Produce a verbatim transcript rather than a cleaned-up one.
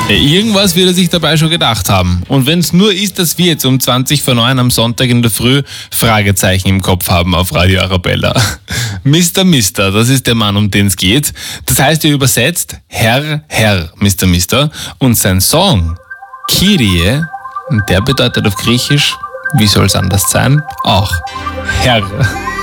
Ja, irgendwas wird er sich dabei schon gedacht haben. Und wenn es nur ist, dass wir jetzt um zwanzig vor neun am Sonntag in der Früh Fragezeichen im Kopf haben auf Radio Arabella. Mister Mister, das ist der Mann, um den es geht. Das heißt, er übersetzt Herr, Herr, Mister Mister. Und sein Song, Kyrie, der bedeutet auf Griechisch, wie soll es anders sein, auch Herr.